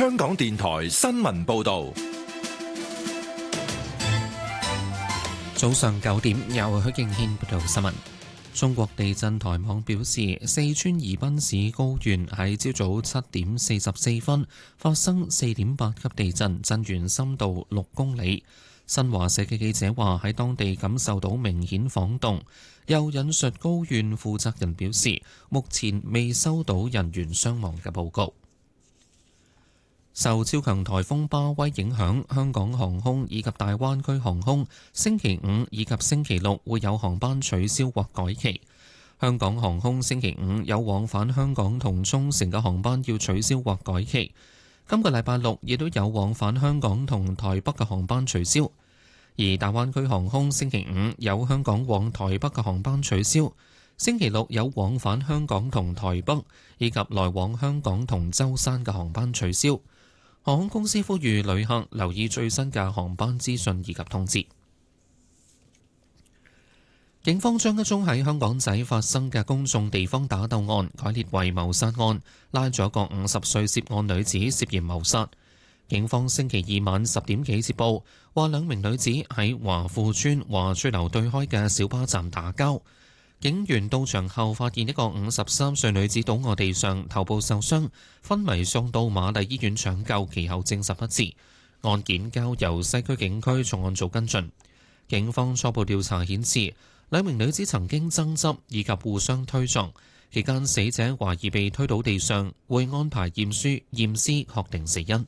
香港電台新聞報道。 早上9點，由許敬軒報道新聞。中國地震台網表示，四川宜賓市高原喺朝早7點44分發生4.8級地震，震源深度6公里。新華社嘅記者話喺當地感受到明顯晃動，又引述高原負責人表示，目前未收到人員傷亡嘅報告。受超強颱風巴威影響，香港航空以及大灣區航空星期五以及星期六會有航班取消或改期。香港航空星期五有往返香港同沖繩嘅航班要取消或改期。今個禮拜六亦都有往返香港同台北嘅航班取消。而大灣區航空星期五有香港往台北嘅航班取消，星期六有往返香港同台北以及來往香港同舟山嘅航班取消。航空公司呼籲旅客留意最新嘅航班資訊以及通知。警方將一宗喺香港仔發生嘅公眾地方打鬥案改列為謀殺案，拉咗一個50歲涉案女子涉嫌謀殺。警方星期二晚10點幾接報，話兩名女子喺華富邨華翠樓對開嘅小巴站打交。警員到場後發現一個53歲女子倒卧地上，頭部受傷，昏迷送到瑪麗醫院搶救，其後證實不治。案件交由西區警區重案組跟進。警方初步調查顯示，兩名女子曾經爭執以及互相推撞，期間死者懷疑被推倒地上，會安排驗屍確定死因。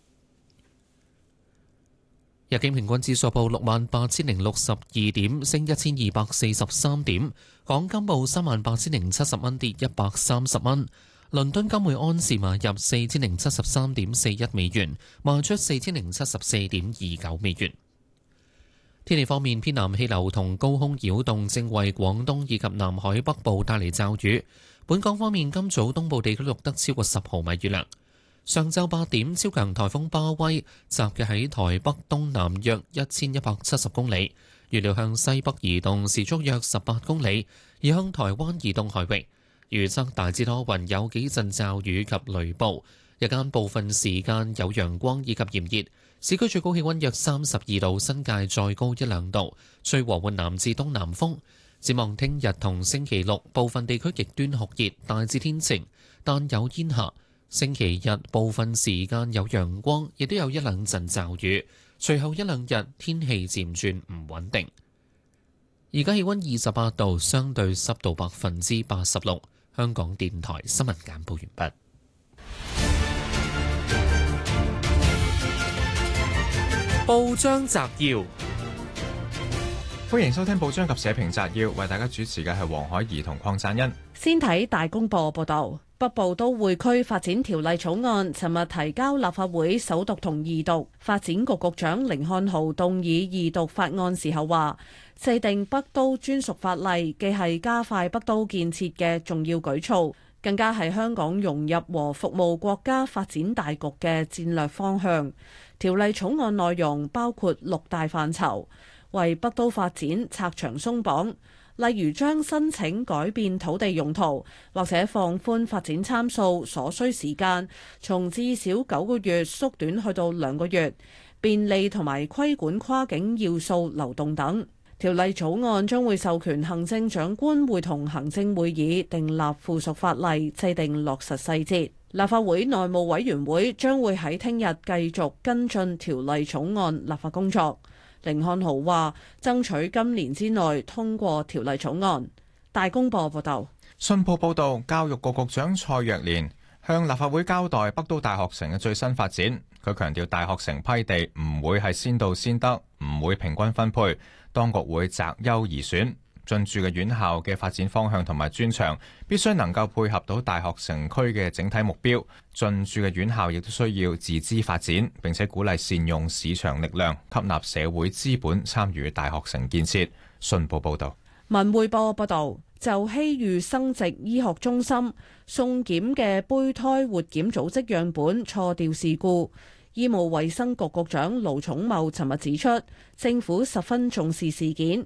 日經平均指數報68,062點，升1243點。港金報38,070蚊，跌130蚊。倫敦金每安士買入4073.41美元，賣出4074.29美元。天氣方面，偏南氣流同高空擾動正為廣東以及南海北部帶嚟驟雨。本港方面，今早東部地區錄得超過10毫米雨量。上晝8點，超強颱風巴威集結喺台北東南約1170公里，預料向西北移動，時速約18公里，而向台灣移動海域。預測大致多雲，有幾陣驟雨及雷暴，日間部分時間有陽光以及炎熱，市區最高氣溫約32度，新界再高1-2度，吹和緩南至東南風。展望聽日同星期六，部分地區極端酷熱，大致天晴，但有煙霞。星期日部分時間有陽光，亦都有1-2陣驟雨。隨後1-2日天氣漸轉唔穩定。而家氣溫28度，相對濕度86%。香港電台新聞簡報完畢。報章摘要， 歡迎收聽報章及社評摘要，為大家主持嘅係黃海怡同鄺贊恩。 先睇大公報報道。北部都會區發展條例草案尋日提交立法會首讀同二讀，發展局局長甯漢豪動議二讀法案時候話，制定北都專屬法例既係加快北都建設嘅重要舉措，更加係香港融入和服務國家發展大局嘅戰略方向。條例草案內容包括6大範疇，為北都發展拆牆鬆綁。例如將申請改變土地用途或者放寬發展參數所需時間，從至少9個月縮短去到2個月，便利同埋規管跨境要素流動等。條例草案將會授權行政長官會同行政會議訂立附屬法例，制定落實細節。立法會內務委員會將會喺聽日繼續跟進條例草案立法工作。甯漢豪話：爭取今年之內通過條例草案。大公報報道， 信報報道，教育局局長蔡若蓮向立法會交代北都大學城嘅最新發展。佢強調，大學城批地唔會係先到先得，唔會平均分配，當局會擇優而選。進駐嘅院校嘅發展方向同埋專長必須能夠配合到大學城區嘅整體目標。進駐嘅院校亦都需要自資發展，並且鼓勵善用市場力量，吸納社會資本參與大學城建設。信報報道。 文匯報報道，就希裕生殖醫學中心送檢嘅胚胎活檢組織樣本錯掉事故，醫務衛生局局長盧寵茂尋日指出，政府十分重視事件。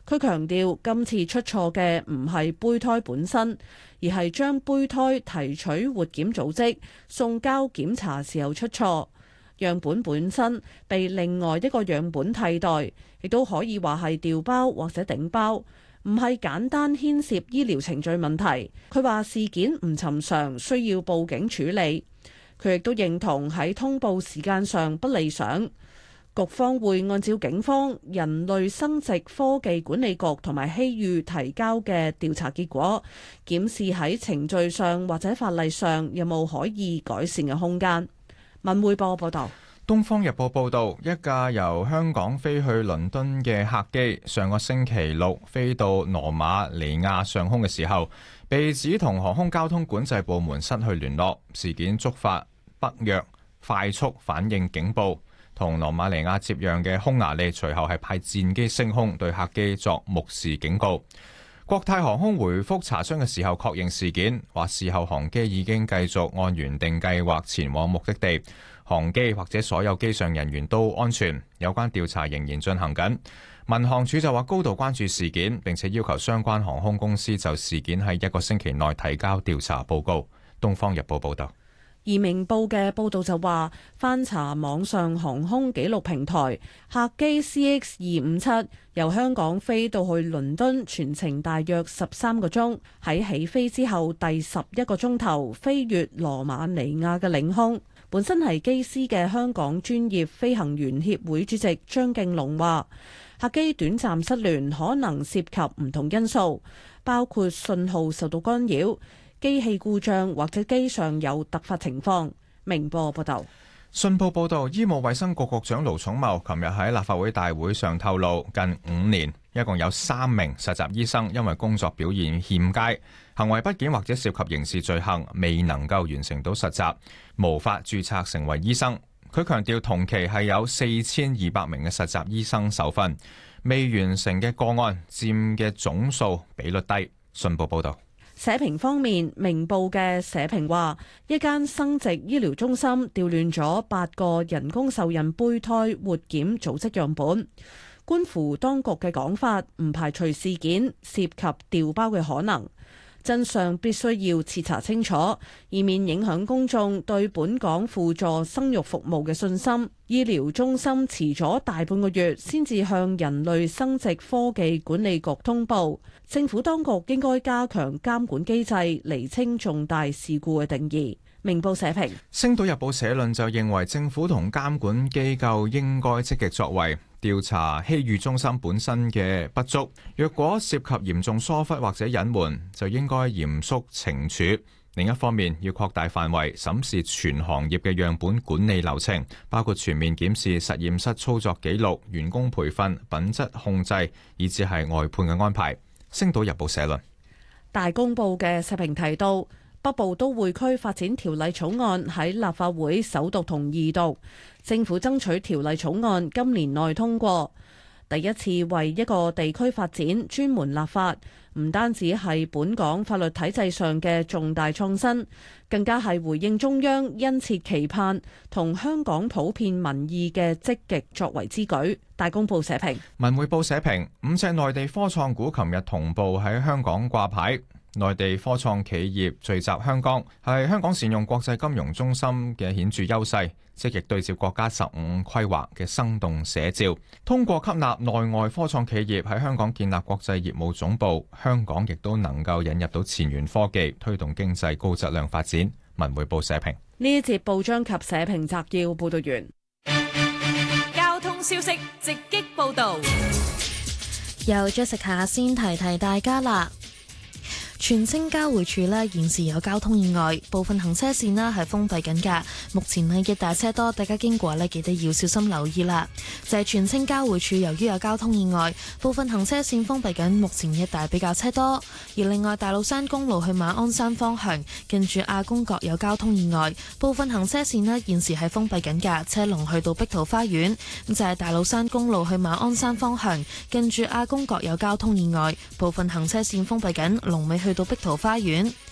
佢強調今次出錯嘅唔係胚胎本身，而係將胚胎提取活檢組織送交檢查時候出錯。樣本本身被另外一個樣本替代，亦都可以話係調包或者頂包，唔係簡單牽涉醫療程序問題。佢話事件唔尋常，需要報警處理。佢亦都認同喺通報時間上不理想。局方會按照警方、人類生殖科技管理局同埋希裕提交嘅調查結果，檢視喺程序上或者法例上有冇可以改善嘅空間。文匯報報道。 《東方日報》報導，一架由香港飛去倫敦嘅客機，上個星期六飛到羅馬尼亞上空嘅時候，被指同航空交通管制部門失去聯絡，事件觸發北約快速反應警報。同羅馬尼亞接壤嘅匈牙利隨後係派戰機升空，對客機作目視警告。國泰航空回覆查詢嘅時候確認事件，話事後航機已經繼續按原定計劃前往目的地，航機或者所有機上人員都安全。有關調查仍然進行緊。民航處就話高度關注事件，並且要求相關航空公司就事件喺1個星期內提交調查報告。《東方日報》報道。 而明報嘅報導就話，翻查網上航空記錄平台，客機 CX257 由香港飛到去倫敦，全程大約13個鐘，喺起飛之後第11個鐘頭飛越羅馬尼亞嘅領空。本身係機師嘅香港專業飛行員協會主席張敬龍話，客機短暫失聯可能涉及唔同因素，包括信號受到干擾、機器故障或者機上有突發情況。明報報道。 信報報導，醫務衛生局局長盧寵茂琴日喺立法會大會上透露，近5年一共有3名實習醫生因為工作表現欠佳、行為不檢或者涉及刑事罪行，未能夠完成到實習，無法註冊成為醫生。佢強調同期係有4200名嘅實習醫生受訓，未完成嘅個案佔嘅總數比率低。信報報導。 社評方面，明報嘅社評話，一間生殖醫療中心調亂咗8個人工受孕胚胎活檢組織樣本，觀乎當局嘅講法，唔排除事件涉及調包嘅可能。真相必須要徹查清楚，以免影響公眾對本港輔助生育服務嘅信心。醫療中心遲咗大半個月先至向人類生殖科技管理局通報，政府當局應該加強監管機制，釐清重大事故嘅定義。明報社評。《 星島日報》社論就認為政府同監管機構應該積極作為，調查希裕中心本身嘅不足，若果涉及嚴重疏忽或者隱瞞，就應該嚴肅懲處。另一方面，要擴大範圍審視全行業嘅樣本管理流程，包括全面檢視實驗室操作記錄、員工培訓、品質控制，以至係外判嘅安排。《星島日報》社論。 大公報嘅社評提到，北部都會區發展條例草案喺立法會首讀同二讀，政府爭取條例草案今年內通過，第一次為一個地區發展專門立法，唔單止係本港法律體制上嘅重大創新，更加係回應中央殷切期盼同香港普遍民意嘅積極作為之舉。大公報社評。 文匯報社評，5隻內地科創股琴日同步喺香港掛牌。內地科創企業聚集香港，係香港善用國際金融中心嘅顯著優勢，積極對接國家15規劃嘅生動寫照。通過吸納內外科創企業喺香港建立國際業務總部，香港亦都能夠引入到前沿科技，推動經濟高質量發展。文匯報社評。 呢一節報章及社評摘要報道完。 交通消息直擊報道， 由 Jessica 先提大家啦。荃青交匯處呢，現時有交通意外，部分行車線呢係封閉緊㗎。目前呢一大車多，大家經過呢記得要小心留意啦。就係荃青交匯處，由於有交通意外，部分行車線封閉緊，目前一帶比較車多。而另外大老山公路去馬鞍山方向，近住亞公角有交通意外，部分行車線呢現時係封閉緊㗎，車龍去到碧桃花園。咁就係大老山公路去馬鞍山方向，近住亞公角有交通意外，部分行車線封閉緊，龍尾去到碧桃花園。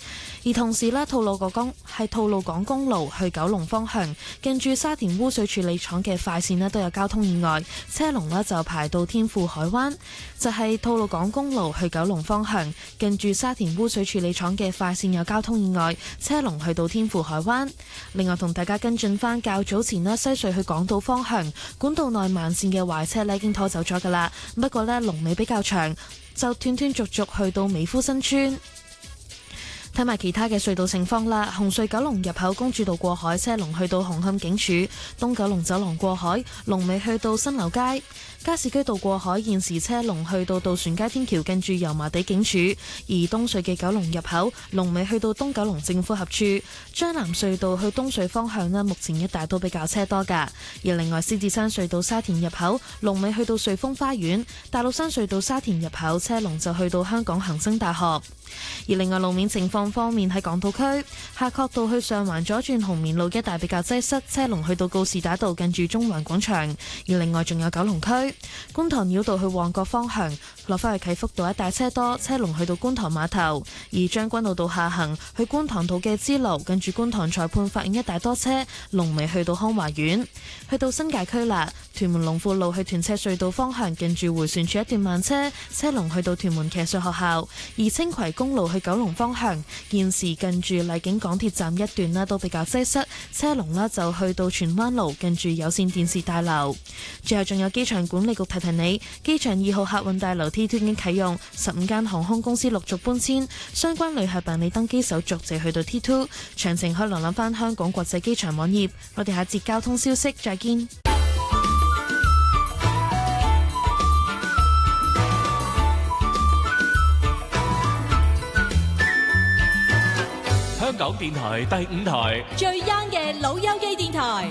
而同時呢，吐露港公路去九龍方向，近住沙田污水處理廠嘅快線呢都有交通意外，車龍呢就排到天富海灣。就係吐露港公路去九龍方向，近住沙田污水處理廠嘅快線有交通意外，車龍去到天富海灣。另外同大家跟進返較早前呢，西隧去港島方向管道內慢線嘅壞車呢已經拖走咗㗎喇，不過呢，龍尾比較長，就斷斷續續去到美孚新村。睇埋其他嘅隧道情況啦，紅隧九龍入口公主道過海車龍去到紅磡警署，東九龍走廊過海龍尾去到新樓街，加士居道過海現時車龍去到渡船街天橋近住油麻地警署，而東隧嘅九龍入口龍尾去到東九龍政府合署，將南隧道去東隧方向呢，目前一帶都比較車多噶。而另外獅子山隧道沙田入口龍尾去到瑞豐花園，大老山隧道沙田入口車龍就去到香港恒生大學。而另外路面情況方面，喺港島區夏慤道去上環左轉紅棉路一帶比較擠塞，車龍去到告士打道近住中環廣場。而另外仲有九龍區觀塘繞道去旺角方向落返去啟福道一帶車多，車龍去到觀塘碼頭。而將軍澳道下行去觀塘道嘅支路近住觀塘裁判法院一帶多車，龍尾去到康華苑。去到新界區啦，屯門龍富路去屯赤隧道方向近住迴旋處一段慢車，車龍去到屯門騎術學校。而青葵公路去九龍方向現時近住荔景港鐵站一段都比較擠塞，車龍就去到荃灣路近住有線電視大樓。最後仲有機場管理局提你，機場2號客運大樓 T2 已經啟用，15間航空公司陸續搬遷，相關旅客辦理登機手續就去到 T2， 詳情可以瀏覽返香港國際機場網頁。我哋下節交通消息再見。 香港電台第5台最 young 嘅老友記電台。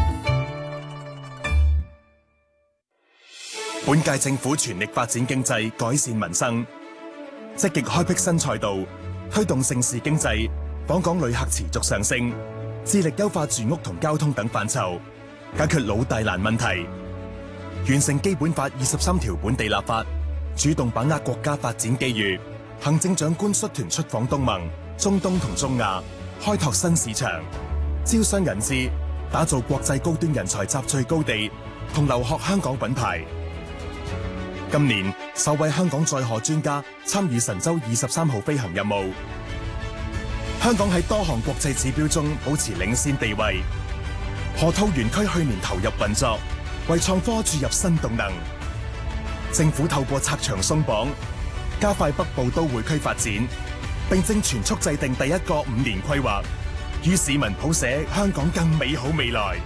本屆政府全力發展經濟，改善民生，積極開闢新賽道，推動盛事經濟，訪港旅客持續上升，致力優化住屋同交通等範疇，解決老大難問題，完成基本法23條本地立法，主動把握國家發展機遇。行政長官率團出訪東盟、中東同中亞，開拓新市場，招商引資，打造國際高端人才集聚高地同留學香港品牌。今年首位香港載荷專家參與神舟23號飛行任務。香港喺多項國際指標中保持領先地位。河套園區去年投入運作，為創科注入新動能。政府透過拆牆鬆綁，加快北部都會區發展，並正全速制定第一個5年規劃，與市民譜寫香港更美好未來。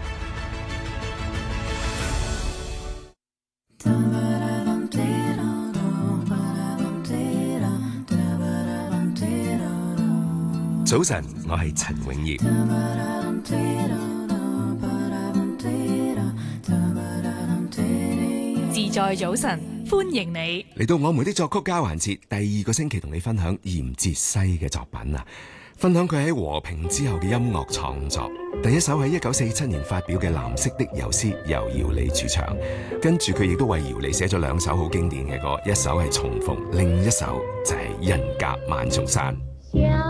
早晨，我係陳永業。 自在早晨，歡迎你嚟到我們的作曲家環節，第2個星期同你分享嚴哲西嘅作品啊！分享佢喺和平之後嘅音樂創作。第一首喺1947年發表嘅《藍色的游絲》，由姚莉主唱。跟住佢亦都為姚莉寫咗2首好經典嘅歌，一首係《重逢》，另一首就係《人夾萬重山》。